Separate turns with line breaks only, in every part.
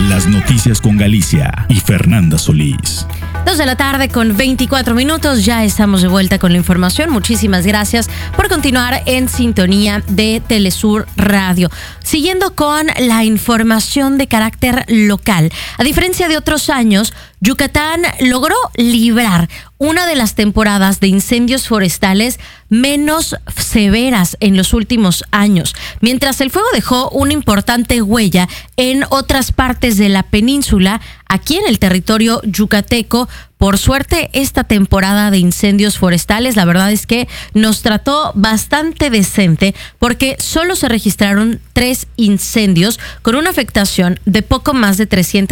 Las noticias con Galicia y Fernanda Solís.
2:24 p.m, ya estamos de vuelta con la información. Muchísimas gracias por continuar en sintonía de Telesur Radio. Siguiendo con la información de carácter local. A diferencia de otros años, Yucatán logró librar una de las temporadas de incendios forestales menos severas en los últimos años. Mientras el fuego dejó una importante huella en otras partes de la península, aquí en el territorio yucateco, por suerte, esta temporada de incendios forestales, la verdad es que nos trató bastante decente porque solo se registraron 3 incendios con una afectación de poco más de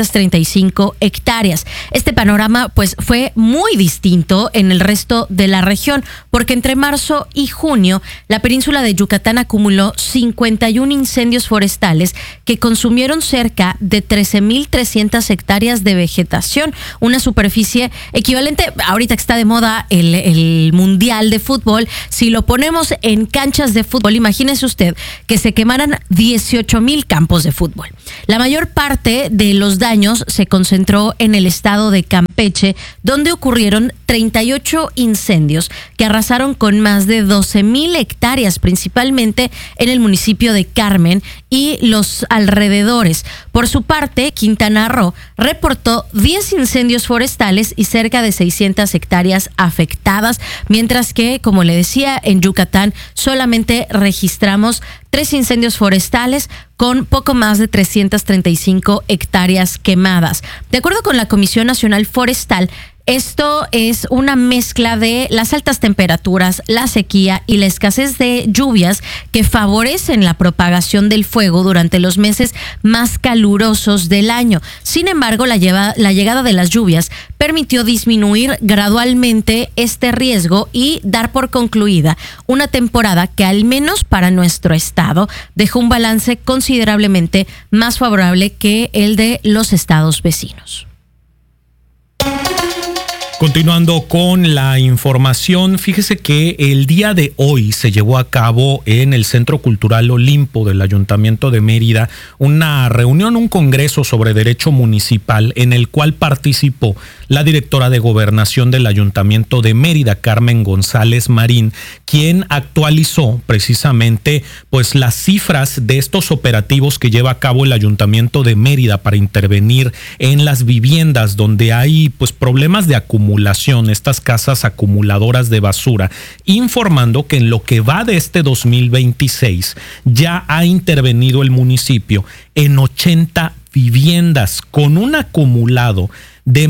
335 hectáreas. Este panorama pues fue muy distinto en el resto de la región porque entre marzo y junio la península de Yucatán acumuló 51 incendios forestales que consumieron cerca de 13,300 hectáreas de vegetación, una superficie equivalente, ahorita que está de moda el Mundial de Fútbol, si lo ponemos en canchas de fútbol, imagínese usted que se quemaran 18,000 campos de fútbol. La mayor parte de los daños se concentró en el estado de Campeche, donde ocurrieron 38 incendios que arrasaron con más de 12,000 hectáreas, principalmente en el municipio de Carmen y los alrededores. Por su parte, Quintana Roo reportó 10 incendios forestales y cerca de 600 hectáreas afectadas, mientras que, como le decía, en Yucatán solamente registramos 3 incendios forestales con poco más de 335 hectáreas quemadas. De acuerdo con la Comisión Nacional Forestal, esto es una mezcla de las altas temperaturas, la sequía y la escasez de lluvias que favorecen la propagación del fuego durante los meses más calurosos del año. Sin embargo, la llegada de las lluvias permitió disminuir gradualmente este riesgo y dar por concluida una temporada que, al menos para nuestro estado, dejó un balance considerablemente más favorable que el de los estados vecinos.
Continuando con la información, fíjese que el día de hoy se llevó a cabo en el Centro Cultural Olimpo del Ayuntamiento de Mérida una reunión, un congreso sobre derecho municipal en el cual participó la directora de Gobernación del Ayuntamiento de Mérida, Carmen González Marín, quien actualizó precisamente pues las cifras de estos operativos que lleva a cabo el Ayuntamiento de Mérida para intervenir en las viviendas donde hay pues problemas de acumulación, estas casas acumuladoras de basura, informando que en lo que va de este 2026 ya ha intervenido el municipio en 80 viviendas con un acumulado de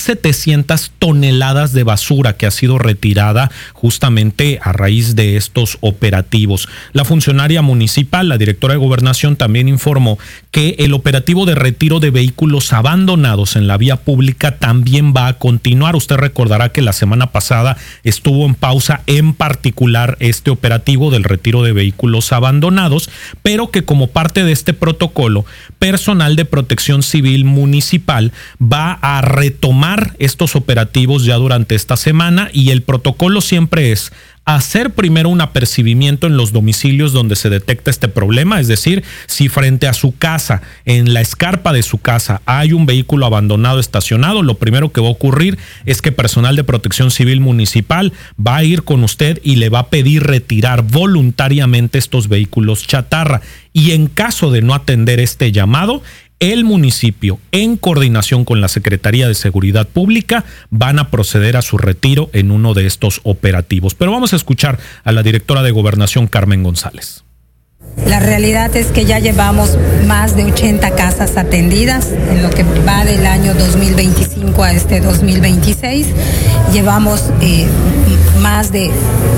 1,700 toneladas de basura que ha sido retirada justamente a raíz de estos operativos. La funcionaria municipal, la directora de Gobernación, también informó que el operativo de retiro de vehículos abandonados en la vía pública también va a continuar. Usted recordará que la semana pasada estuvo en pausa, en particular este operativo del retiro de vehículos abandonados, pero que como parte de este protocolo, personal de Protección Civil Municipal va a retomar estos operativos ya durante esta semana, y el protocolo siempre es hacer primero un apercibimiento en los domicilios donde se detecta este problema, es decir, si frente a su casa, en la escarpa de su casa, hay un vehículo abandonado estacionado, lo primero que va a ocurrir es que personal de Protección Civil Municipal va a ir con usted y le va a pedir retirar voluntariamente estos vehículos chatarra, y en caso de no atender este llamado, el municipio, en coordinación con la Secretaría de Seguridad Pública, van a proceder a su retiro en uno de estos operativos. Pero vamos a escuchar a la directora de Gobernación, Carmen González.
La realidad es que ya llevamos más de 80 casas atendidas en lo que va del año 2025 a este 2026. Llevamos más de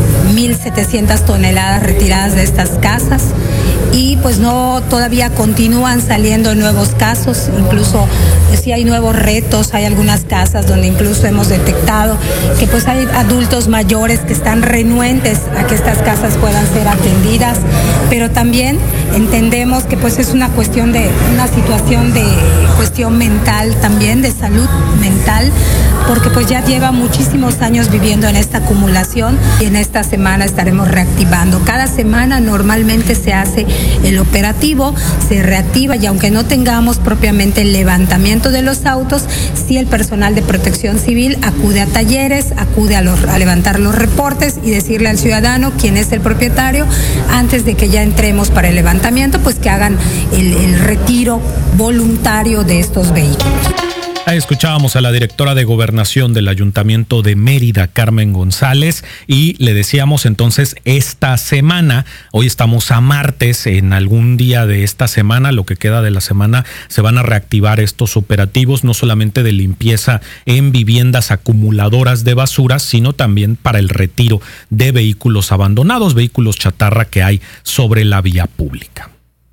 1,700 toneladas retiradas de estas casas. Y pues no, todavía continúan saliendo nuevos casos, incluso sí hay nuevos retos, hay algunas casas donde incluso hemos detectado que pues hay adultos mayores que están renuentes a que estas casas puedan ser atendidas, pero también entendemos que pues es una situación de cuestión mental también, de salud mental, porque pues ya lleva muchísimos años viviendo en esta acumulación y en esta semana estaremos reactivando. Cada semana normalmente se hace el operativo, se reactiva y aunque no tengamos propiamente el levantamiento de los autos, sí el personal de Protección Civil acude a talleres, acude a levantar los reportes y decirle al ciudadano quién es el propietario antes de que ya entremos para el levantamiento, pues que hagan el retiro voluntario de estos vehículos.
Ahí escuchábamos a la directora de Gobernación del Ayuntamiento de Mérida, Carmen González, y le decíamos entonces esta semana, hoy estamos a martes, en algún día de esta semana, lo que queda de la semana, se van a reactivar estos operativos, no solamente de limpieza en viviendas acumuladoras de basura, sino también para el retiro de vehículos abandonados, vehículos chatarra que hay sobre la vía pública.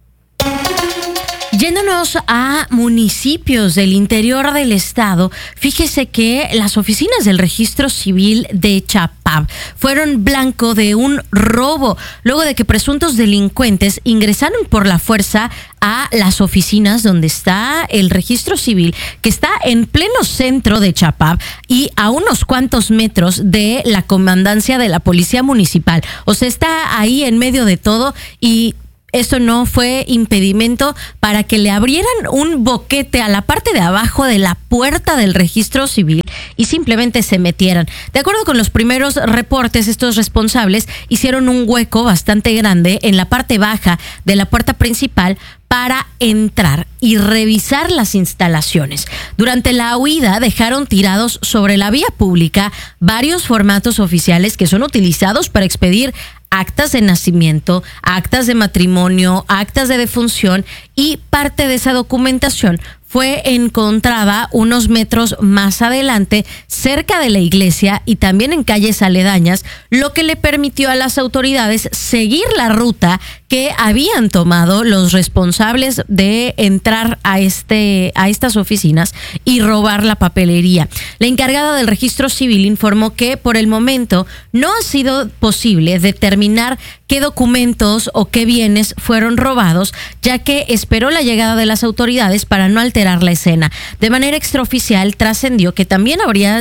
Yéndonos a municipios del interior del estado, fíjese que las oficinas del Registro Civil de Chapab fueron blanco de un robo, luego de que presuntos delincuentes ingresaron por la fuerza a las oficinas donde está el Registro Civil, que está en pleno centro de Chapab y a unos cuantos metros de la comandancia de la Policía Municipal. O sea, está ahí en medio de todo y esto no fue impedimento para que le abrieran un boquete a la parte de abajo de la puerta del Registro Civil y simplemente se metieran. De acuerdo con los primeros reportes, estos responsables hicieron un hueco bastante grande en la parte baja de la puerta principal para entrar y revisar las instalaciones. Durante la huida dejaron tirados sobre la vía pública varios formatos oficiales que son utilizados para expedir actas de nacimiento, actas de matrimonio, actas de defunción, y parte de esa documentación fue encontrada unos metros más adelante, cerca de la iglesia y también en calles aledañas, lo que le permitió a las autoridades seguir la ruta que habían tomado los responsables de entrar a estas oficinas y robar la papelería. La encargada del Registro Civil informó que por el momento no ha sido posible determinar qué documentos o qué bienes fueron robados, ya que esperó la llegada de las autoridades para no alterar la escena. De manera extraoficial trascendió que también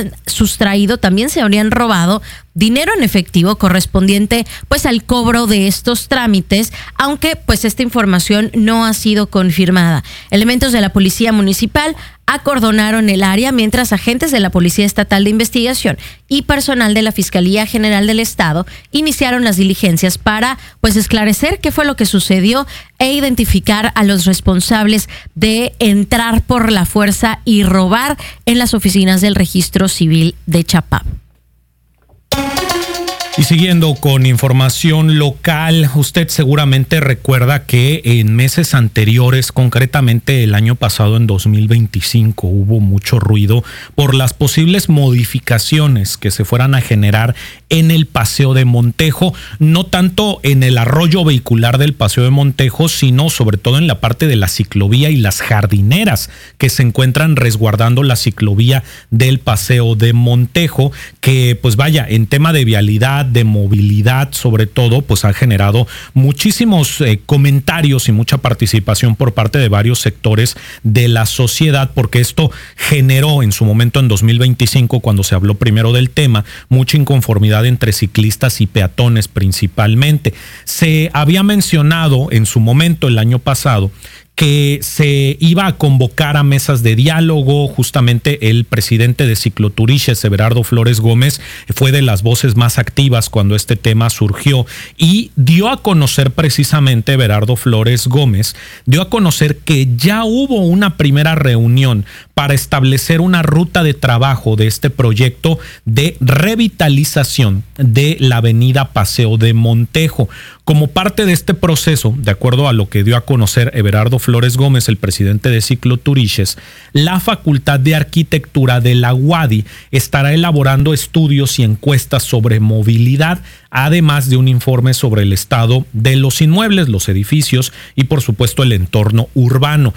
se habrían robado dinero en efectivo correspondiente pues al cobro de estos trámites, aunque pues esta información no ha sido confirmada. Elementos de la Policía Municipal acordonaron el área, mientras agentes de la Policía Estatal de Investigación y personal de la Fiscalía General del Estado iniciaron las diligencias para pues esclarecer qué fue lo que sucedió e identificar a los responsables de entrar por la fuerza y robar en las oficinas del Registro Civil de Chapab.
Y siguiendo con información local, usted seguramente recuerda que en meses anteriores, concretamente el año pasado en 2025, hubo mucho ruido por las posibles modificaciones que se fueran a generar en el Paseo de Montejo, no tanto en el arroyo vehicular del Paseo de Montejo, sino sobre todo en la parte de la ciclovía y las jardineras que se encuentran resguardando la ciclovía del Paseo de Montejo, que pues vaya, en tema de vialidad, de movilidad sobre todo, pues ha generado muchísimos comentarios y mucha participación por parte de varios sectores de la sociedad, porque esto generó en su momento en 2025, cuando se habló primero del tema, mucha inconformidad entre ciclistas y peatones principalmente. Se había mencionado en su momento el año pasado que se iba a convocar a mesas de diálogo. Justamente el presidente de Cicloturiches, Everardo Flores Gómez, fue de las voces más activas cuando este tema surgió y dio a conocer precisamente, Everardo Flores Gómez, dio a conocer que ya hubo una primera reunión para establecer una ruta de trabajo de este proyecto de revitalización de la avenida Paseo de Montejo. Como parte de este proceso, de acuerdo a lo que dio a conocer Everardo Flores Gómez, el presidente de Cicloturiches, la Facultad de Arquitectura de la UADY estará elaborando estudios y encuestas sobre movilidad, además de un informe sobre el estado de los inmuebles, los edificios y por supuesto el entorno urbano.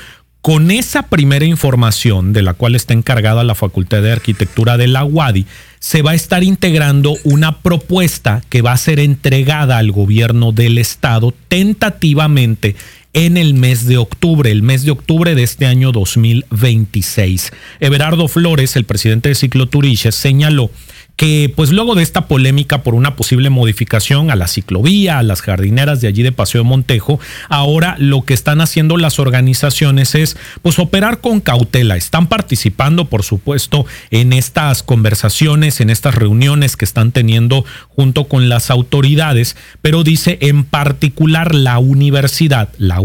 Con esa primera información de la cual está encargada la Facultad de Arquitectura de la UADY, se va a estar integrando una propuesta que va a ser entregada al gobierno del estado tentativamente en el mes de octubre de este año 2026. Everardo Flores, el presidente de Cicloturiches, señaló que pues luego de esta polémica por una posible modificación a la ciclovía, a las jardineras de allí de Paseo de Montejo, ahora lo que están haciendo las organizaciones es pues operar con cautela. Están participando, por supuesto, en estas conversaciones, en estas reuniones que están teniendo junto con las autoridades, pero dice en particular la universidad, la